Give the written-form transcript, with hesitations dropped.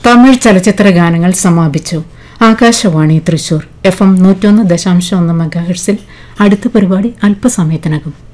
തമിഴ് ചലച്ചിത്ര ഗാനങ്ങൾ സമാപിച്ചു. ആകാശവാണി തൃശൂർ FM 101.1 മെഗാഹെർട്സിൽ അടുത്ത പരിപാടി അല്പസമയത്തിനകം.